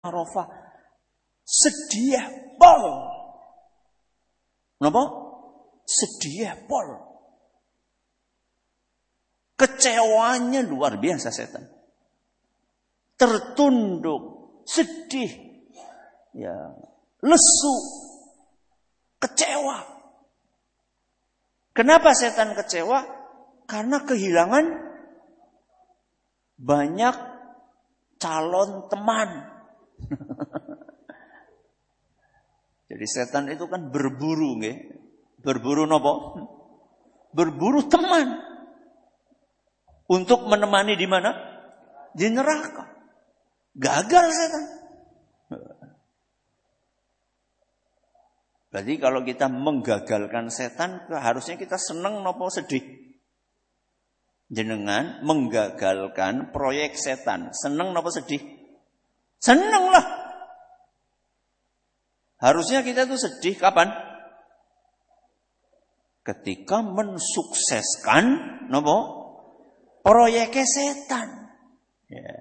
Arafah sedia pol. Napa? Sedia pol. Kecewanya luar biasa setan. Tertunduk, sedih, ya, lesu, kecewa. Kenapa setan kecewa? Karena kehilangan banyak calon teman. Jadi setan itu kan berburu, nggih. Berburu nopo? Berburu teman. Untuk menemani di mana? Di neraka. Gagal setan. Berarti kalau kita menggagalkan setan, harusnya kita seneng nopo sedih. Jenengan menggagalkan proyek setan, seneng nopo sedih? Seneng lah. Harusnya kita tuh sedih kapan? Ketika mensukseskan nopo? Proyeknya setan. Ya.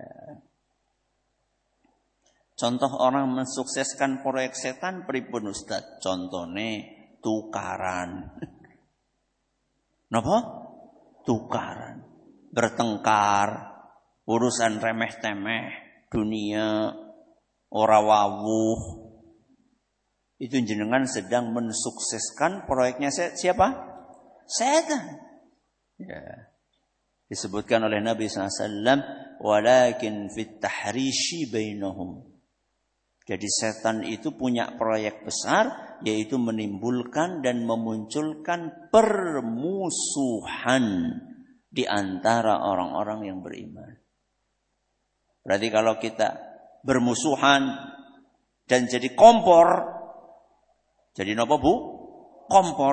Contoh orang mensukseskan proyek setan pripun Ustaz? Contohnya tukaran. Napa? Tukaran. Bertengkar, urusan remeh-temeh, dunia, ora wawuh. Itu jenengan sedang mensukseskan proyeknya siapa? Setan. Ya. Disebutkan oleh Nabi SAW, walakin fit tahrishi bainahum. Jadi setan itu punya proyek besar, yaitu menimbulkan dan memunculkan permusuhan di antara orang-orang yang beriman. Berarti kalau kita bermusuhan dan jadi kompor, jadi apa bu? Kompor.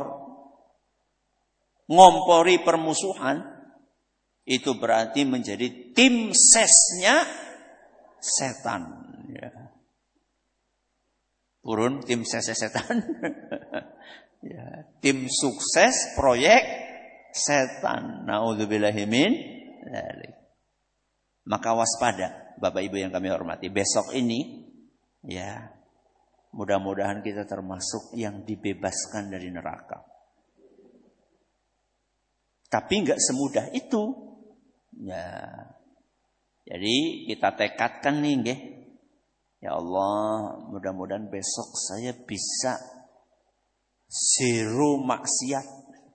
Ngompori permusuhan, itu berarti menjadi tim sesnya setan. Ya. Purun tim sesnya setan. Ya. Tim sukses proyek setan. Na'udzubillahi min dzalik. Maka waspada, Bapak Ibu yang kami hormati. Besok ini, ya, mudah-mudahan kita termasuk yang dibebaskan dari neraka. Tapi enggak semudah itu. Ya. Jadi kita tekadkan nih, nggih. Ya Allah, mudah-mudahan besok saya bisa zero maksiat.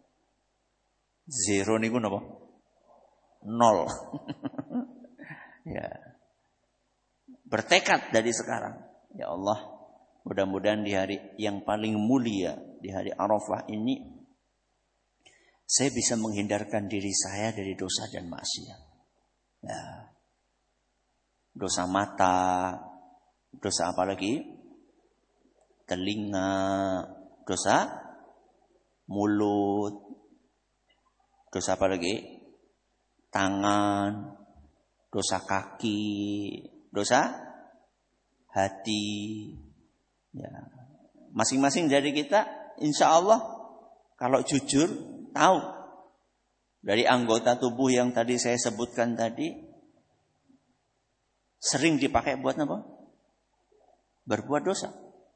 Zero niku napa? 0. Ya. Bertekad dari sekarang. Ya Allah, mudah-mudahan di hari yang paling mulia, di hari Arafah ini, saya bisa menghindarkan diri saya dari dosa dan maksiat. Ya. Dosa mata, dosa apa lagi? Telinga, dosa mulut, dosa apa lagi? Tangan, dosa kaki, dosa hati. Ya. Masing-masing dari kita, insya Allah, kalau jujur, tahu dari anggota tubuh yang tadi saya sebutkan tadi sering dipakai buat apa? Berbuat dosa.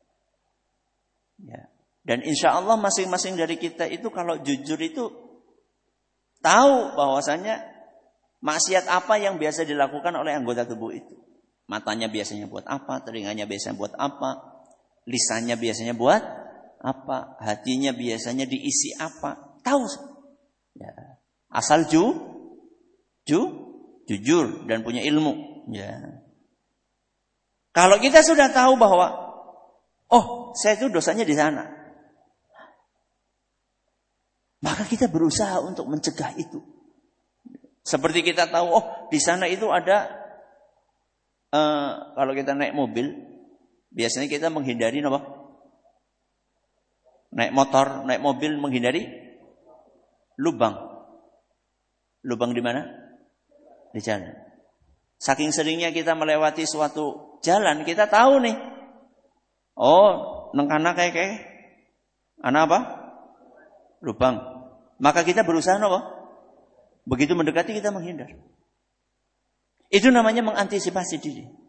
Ya. Dan insya Allah masing-masing dari kita itu kalau jujur itu tahu bahwasanya maksiat apa yang biasa dilakukan oleh anggota tubuh itu. Matanya biasanya buat apa? Telinganya biasanya buat apa? Lisannya biasanya buat apa? Hatinya biasanya diisi apa? Tahu. Ya. Asal jujur dan punya ilmu. Ya. Kalau kita sudah tahu bahwa oh, saya itu dosanya di sana, maka kita berusaha untuk mencegah itu. Seperti kita tahu, oh, di sana itu ada kalau kita naik mobil, biasanya kita menghindari apa? Naik motor, naik mobil menghindari lubang. Lubang di mana? Di jalan. Saking seringnya kita melewati suatu jalan, kita tahu nih. Oh, nang kana kayak ana apa? Lubang. Maka kita berusaha apa? Begitu mendekati kita menghindar. Itu namanya mengantisipasi diri.